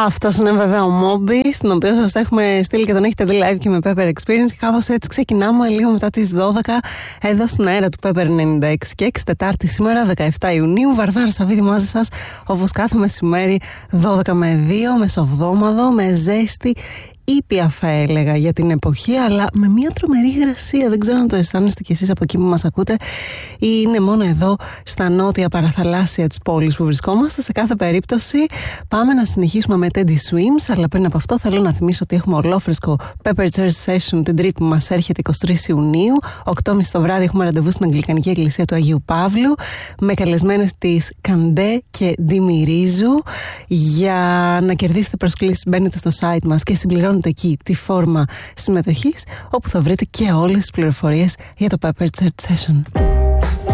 Αυτός είναι βέβαια ο Moby, στον οποίο σας έχουμε στείλει και τον έχετε δει live και με Pepper Experience. Και κάπως έτσι ξεκινάμε λίγο μετά τις 12 εδώ στην αέρα του Pepper 96 και 6, Τετάρτη σήμερα 17 Ιουνίου. Βαρβάρα Σαββίδη μαζί σας, όπως κάθε μεσημέρι 12 με 2, μεσοβδόμαδο, με ζέστη. Ήπια θα έλεγα για την εποχή, αλλά με μια τρομερή υγρασία. Δεν ξέρω αν το αισθάνεστε κι εσείς από εκεί που μας ακούτε ή είναι μόνο εδώ στα νότια παραθαλάσσια της πόλης που βρισκόμαστε. Σε κάθε περίπτωση πάμε να συνεχίσουμε με Teddy Swims, αλλά πριν από αυτό θέλω να θυμίσω ότι έχουμε ολόφρεσκο Pepper Church Session την Τρίτη που μας έρχεται 23 Ιουνίου, 8.30 το βράδυ. Έχουμε ραντεβού στην Αγγλικανική Εκκλησία του Αγίου Παύλου με καλεσμένες της Καντέ και Ντίμη Ρίζου. Για να κερδίσετε προσκλήσεις μπαίνετε στο site μας και συμπληρώνετε εκεί τη φόρμα συμμετοχής, όπου θα βρείτε και όλες τις πληροφορίες για το Pepper Church Session.